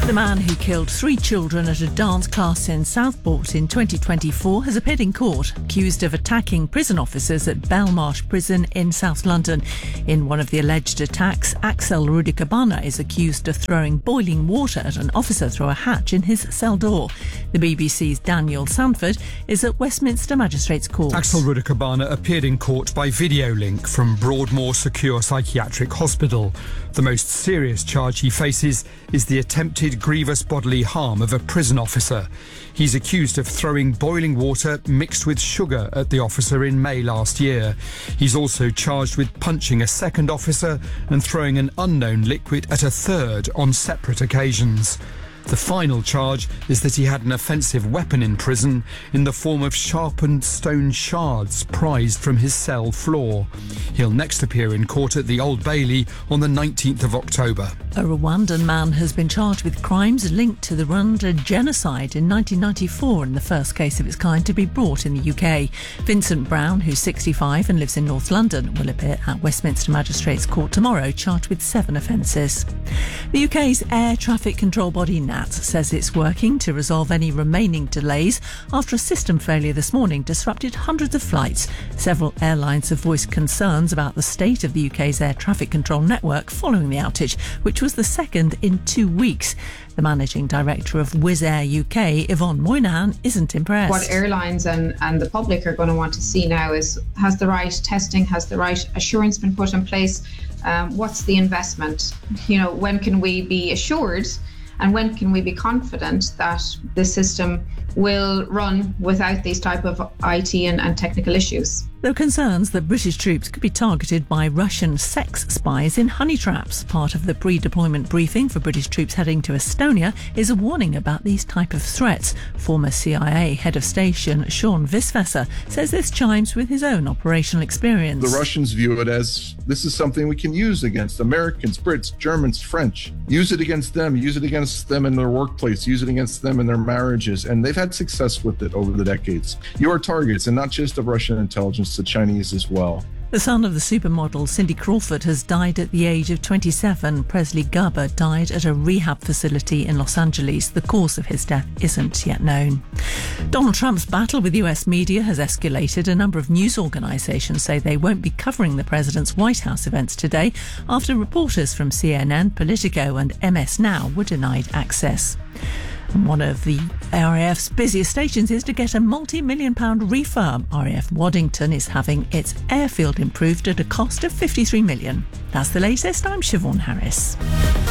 The man who killed 3 children at a dance class in Southport in 2024 has appeared in court, accused of attacking prison officers at Belmarsh Prison in South London. In one of the alleged attacks, Axel Rudikabana is accused of throwing boiling water at an officer through a hatch in his cell door. The BBC's Daniel Sanford is at Westminster Magistrates Court. Axel Rudikabana appeared in court by video link from Broadmoor Secure Psychiatric Hospital. The most serious charge he faces is the attempted grievous bodily harm of a prison officer. He's accused of throwing boiling water mixed with sugar at the officer in May last year. He's also charged with punching a second officer and throwing an unknown liquid at a third on separate occasions. The final charge is that he had an offensive weapon in prison in the form of sharpened stone shards prized from his cell floor. He'll next appear in court at the Old Bailey on the 19th of October. A Rwandan man has been charged with crimes linked to the Rwanda genocide in 1994, in the first case of its kind to be brought in the UK. Vincent Brown, who's 65 and lives in North London, will appear at Westminster Magistrates Court tomorrow, charged with 7 offences. The UK's air traffic control body NAT says it's working to resolve any remaining delays after a system failure this morning disrupted hundreds of flights. Several airlines have voiced concerns about the state of the UK's air traffic control network following the outage, which was the second in 2 weeks. The managing director of Wizz Air UK, Yvonne Moynihan, isn't impressed. What airlines and the public are going to want to see now is, has the right testing, has the right assurance been put in place? What's the investment? When can we be assured and when can we be confident that the system will run without these type of IT and technical issues? There are concerns that British troops could be targeted by Russian sex spies in honey traps. Part of the pre-deployment briefing for British troops heading to Estonia is a warning about these type of threats. Former CIA head of station Sean Visvesser says this chimes with his own operational experience. The Russians view it as, this is something we can use against Americans, Brits, Germans, French. Use it against them in their workplace, use it against them in their marriages. And they've had success with it over the decades. You are targets, and not just of Russian intelligence, the Chinese as well. The son of the supermodel Cindy Crawford has died at the age of 27. Presley Garber died at a rehab facility in Los Angeles. The cause of his death isn't yet known. Donald Trump's battle with US media has escalated. A number of news organisations say they won't be covering the president's White House events today after reporters from CNN, Politico and MS Now were denied access. And one of the RAF's busiest stations is to get a multi-million-pound refurb. RAF Waddington is having its airfield improved at a cost of $53 million. That's the latest. I'm Siobhan Harris.